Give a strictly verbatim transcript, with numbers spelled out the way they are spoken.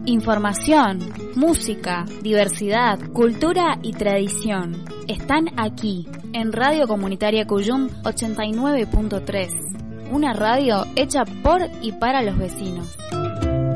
Información, música, diversidad, cultura y tradición están aquí, en Radio Comunitaria Cuyum ochenta y nueve punto tres, una radio hecha por y para los vecinos.